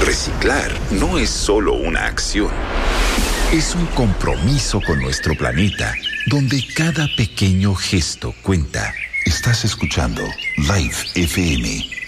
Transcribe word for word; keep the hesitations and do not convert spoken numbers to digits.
Reciclar no es solo una acción. Es un compromiso con nuestro planeta, donde cada pequeño gesto cuenta. Estás escuchando Live F M.